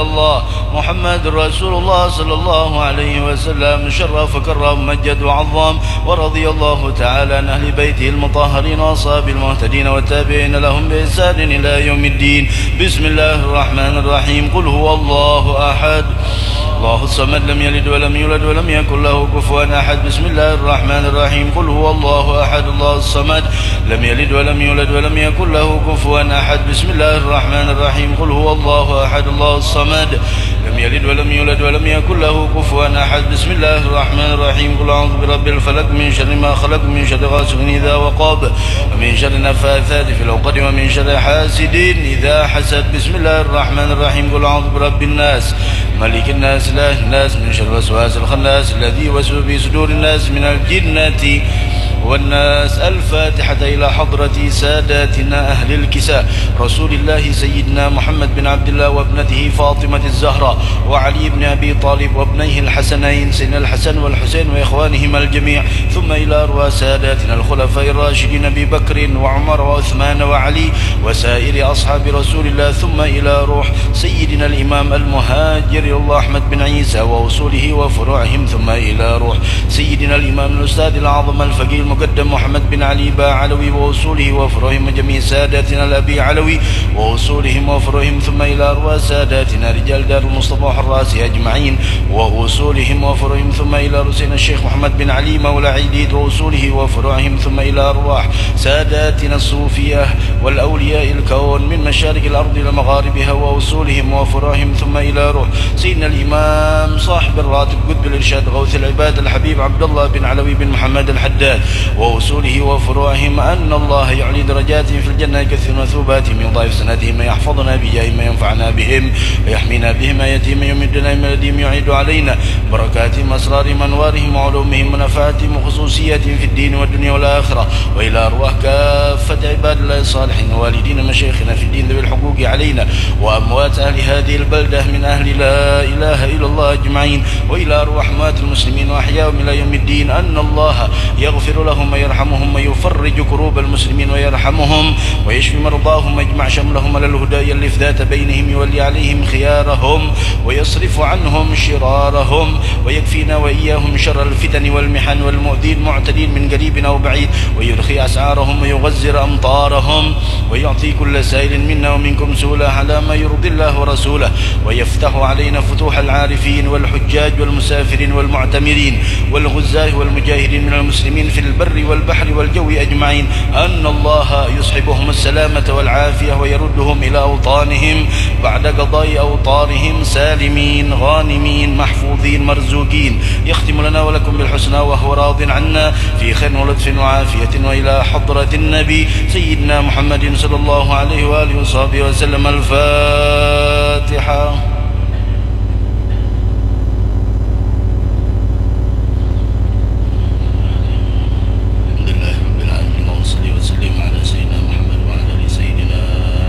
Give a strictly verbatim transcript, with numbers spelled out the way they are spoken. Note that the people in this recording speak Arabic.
الله محمد رسول الله صلى الله عليه وسلم شرف كرم مجد وعظم. ورضي الله تعالى عن أهل بيته المطهرين وأصحاب المهتدين والتابعين لهم بإحسان إلى يوم الدين. بسم الله الرحمن الرحيم. قل هو الله أحد الله الصمد لم يلد ولم يولد ولم يكن له كفوا أحد. بسم الله الرحمن الرحيم. قل هو الله أحد الله الصمد لم يلد ولم يولد ولم يكن له كفوا أحد. بسم الله الرحمن الرحيم. قل هو الله أحد الله الصمد لم يلد ولم يولد ولم يكن له كفوا أحد. بسم الله الرحمن الرحيم. قل أعوذ برب الفلق من شر ما خلق من شر غاسق إذا وقب ومن شر النفاثات في العقد ومن شر حاسد إذا حسد. بسم الله الرحمن الرحيم. قل أعوذ برب الناس ملك الناس إله الناس من شر الوسواس الخناس الذي يوسوس في صدور الناس من الجنة والناس. الفاتحة إلى حضرة ساداتنا أهل الكساء رسول الله سيدنا محمد بن عبد الله وابنته فاطمة الزهراء وعلي بن أبي طالب وابنيه الحسنين سيدنا الحسن والحسين وإخوانهما الجميع. ثم إلى أرواح ساداتنا الخلفاء الراشدين أبي بكر وعمر وعثمان وعلي وسائر أصحاب رسول الله. ثم إلى روح سيدنا الإمام المهاجر الله أحمد بن عيسى وأصوله وفروعهم. ثم إلى روح سيدنا الإمام الأستاذ الأعظم الفقيه المقدم محمد بن علي با علوي وأصوله وفروعهم وجميع ساداتنا الأبي علوي وأصولهم وفروعهم. ثم إلى أرواح ساداتنا رجال دار المصطفى حراسي أجمعين وأصولهم وفروعهم. ثم إلى رسول الشيخ محمد بن علي مولى عيديد وأصوله وفروعهم. ثم إلى أرواح ساداتنا الصوفية والأولياء الكون من مشارق الأرض إلى مغاربها وأصولهم وفروعهم. ثم إلى روح سيدنا الإمام صاحب الراتب قطب الإرشاد غوث العباد الحبيب عبد الله بن علوي بن محمد الحداد وأصوله وفروعهم. أن الله يعلي درجاتهم في الجنة كثير مثوباتهم يضاعف سنتهم يحفظنا بجاههم ينفعنا بهم ويحمينا بهم يتيم يمدنا من الذين يعيد علينا بركاتهم أسرارهم أنوارهم وعلومهم ونفعاتهم وخصوصياتهم في الدين والدنيا والآخرة. وإلى أرواح كافة عباد الله الصالحين والدين مشايخنا في الدين ذوي الحقوق علينا وأموات أهل هذه البلدة من أهل لا إله إلا الله أجمعين. وإلى أرواح أموات المسلمين وأحياهم إلى يوم الدين. أن الله يغفر لهم ويرحمهم ويفرج كروب المسلمين ويرحمهم ويشفي مرضاهم ويجمع شملهم على الهدى يلف ذات بينهم يولي عليهم خيارهم ويصرف عنهم شرارهم ويكفينا وإياهم شر الفتن والمحن والمؤذين المعتدين من قريب أو بعيد ويرخي أسعارهم ويغزر أمطارهم ويعطي كل سائل منا ومنكم سؤلا على ما يرضي الله ورسوله ويفتح علينا فتوح العارفين والحجاج والمسافرين والمعتمرين والغزاة والمجاهدين من المسلمين في البر والبحر والجو أجمعين. أن الله يصحبهم السلامة والعافية ويردهم إلى أوطانهم بعد قضاء أوطارهم سالمين غانمين محفوظين مرزوقين. يختم لنا ولكم بالحسنى وهو راض عنا في خير ولطف وعافية. وإلى حضرة النبي سيدنا محمد صلى الله عليه وآله وصحبه وسلم. الفاتحة.